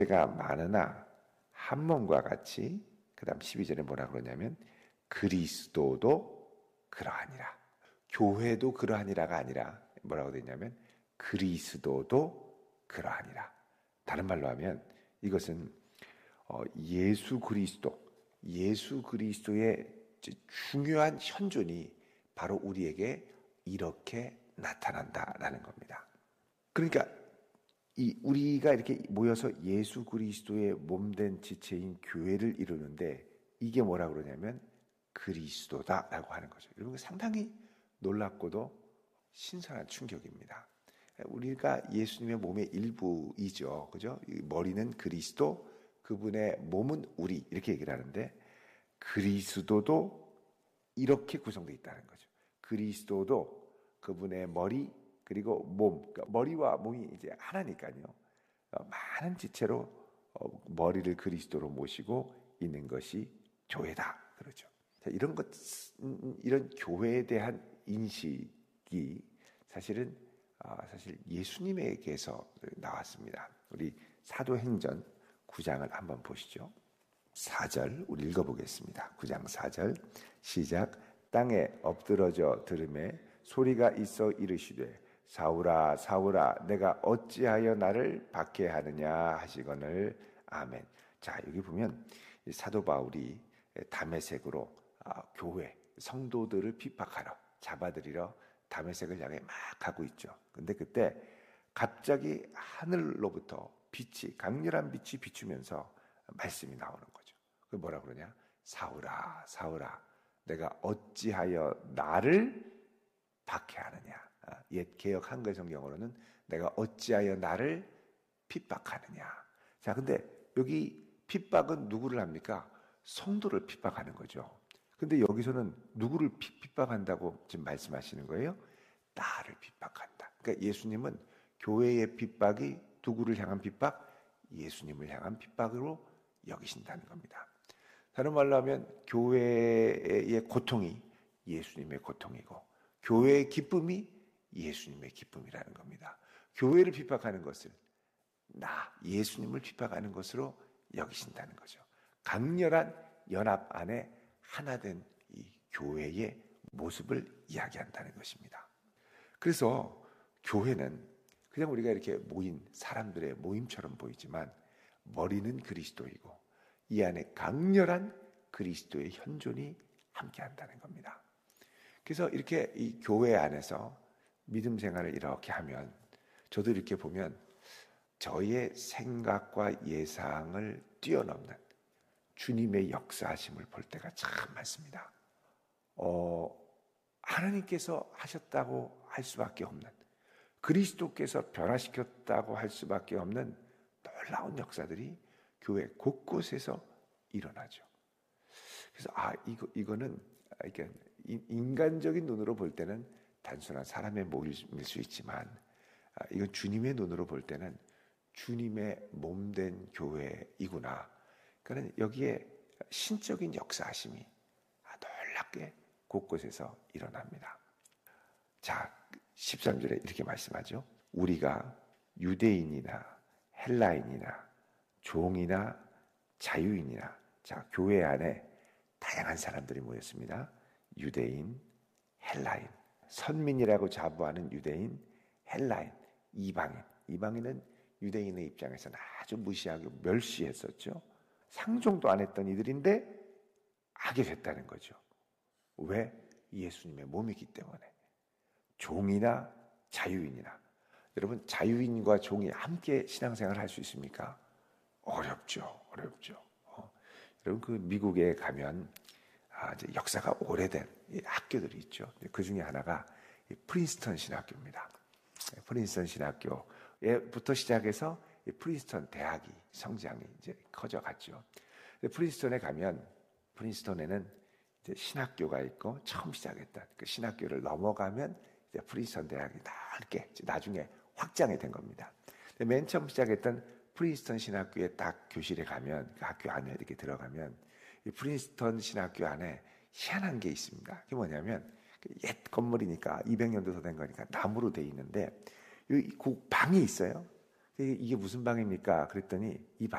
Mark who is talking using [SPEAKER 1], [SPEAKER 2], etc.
[SPEAKER 1] 교회가 많으나 한 몸과 같이, 그 다음 12절에 뭐라 그러냐면 그리스도도 그러하니라. 교회도 그러하니라가 아니라 뭐라고 되냐면 그리스도도 그러하니라. 다른 말로 하면 이것은 예수 그리스도의 중요한 현존이 바로 우리에게 이렇게 나타난다라는 겁니다. 그러니까 우리가 이렇게 모여서 예수 그리스도의 몸된 지체인 교회를 이루는데 이게 뭐라 그러냐면 그리스도다라고 하는 거죠. 여러분 상당히 놀랍고도 신선한 충격입니다. 우리가 예수님의 몸의 일부이죠. 그죠? 머리는 그리스도, 그분의 몸은 우리 이렇게 얘기를 하는데 그리스도도 이렇게 구성되어 있다는 거죠. 그리스도도 그분의 머리 그리고 몸, 그러니까 머리와 몸이 이제 하나니까요. 많은 지체로 머리를 그리스도로 모시고 있는 것이 교회다. 그러죠. 자, 이런 교회에 대한 인식이 사실 예수님에게서 나왔습니다. 우리 사도행전 9장을 한번 보시죠. 4절 우리 읽어보겠습니다. 9장 4절 시작. 땅에 엎드러져 들음에 소리가 있어 이르시되 사울아 사울아 내가 어찌하여 나를 박해하느냐 하시거늘 아멘. 자, 여기 보면 사도 바울이 다메섹으로 교회 성도들을 핍박하러 잡아들이러 다메섹을 향해 막 가고 있죠. 근데 그때 갑자기 하늘로부터 강렬한 빛이 비추면서 말씀이 나오는 거죠. 그 뭐라 그러냐? 사울아 사울아 내가 어찌하여 나를 박해하느냐. 옛 개역 한글 성경으로는 내가 어찌하여 나를 핍박하느냐. 자, 근데 여기 핍박은 누구를 합니까? 성도를 핍박하는 거죠. 근데 여기서는 누구를 핍박한다고 지금 말씀하시는 거예요? 나를 핍박한다. 그러니까 예수님은 교회의 핍박이 누구를 향한 핍박? 예수님을 향한 핍박으로 여기신다는 겁니다. 다른 말로 하면 교회의 고통이 예수님의 고통이고 교회의 기쁨이 예수님의 기쁨이라는 겁니다. 교회를 핍박하는 것을 예수님을 핍박하는 것으로 여기신다는 거죠. 강렬한 연합 안에 하나된 이 교회의 모습을 이야기한다는 것입니다. 그래서 교회는 그냥 우리가 이렇게 모인 사람들의 모임처럼 보이지만 머리는 그리스도이고 이 안에 강렬한 그리스도의 현존이 함께한다는 겁니다. 그래서 이렇게 이 교회 안에서 믿음 생활을 이렇게 하면 저도 이렇게 보면 저의 생각과 예상을 뛰어넘는 주님의 역사하심을 볼 때가 참 많습니다. 하나님께서 하셨다고 할 수밖에 없는 그리스도께서 변화시켰다고 할 수밖에 없는 놀라운 역사들이 교회 곳곳에서 일어나죠. 그래서 이거는 인간적인 눈으로 볼 때는 단순한 사람의 모임일 수 있지만 이건 주님의 눈으로 볼 때는 주님의 몸된 교회이구나. 그러니까 여기에 신적인 역사하심이 놀랍게 곳곳에서 일어납니다. 자, 13절에 이렇게 말씀하죠. 우리가 유대인이나 헬라인이나 종이나 자유인이나 자, 교회 안에 다양한 사람들이 모였습니다. 유대인, 헬라인, 선민이라고 자부하는 유대인, 헬라인, 이방인. 이방인은 유대인의 입장에서는 아주 무시하고 멸시했었죠. 상종도 안 했던 이들인데 하게 됐다는 거죠. 왜? 예수님의 몸이기 때문에. 종이나 자유인이나. 여러분, 자유인과 종이 함께 신앙생활을 할 수 있습니까? 어렵죠. 여러분, 그 미국에 가면 이제 역사가 오래된 학교들이 있죠. 그 중에 하나가 프린스턴 신학교입니다. 프린스턴 신학교부터 시작해서 프린스턴 대학이 성장이 이제 커져갔죠. 프린스턴에 가면 프린스턴에는 이제 신학교가 있고 처음 시작했던 그 신학교를 넘어가면 이제 프린스턴 대학이 넓게 나중에 확장이 된 겁니다. 맨 처음 시작했던 프린스턴 신학교의 딱 교실에 가면 그 학교 안에 이렇게 들어가면 이 프린스턴 신학교 안에 희한한 게 있습니다. 그게 뭐냐면 옛 건물이니까 200년도 더 된 거니까 나무로 돼 있는데 그 방이 있어요. 이게 무슨 방입니까? 그랬더니 이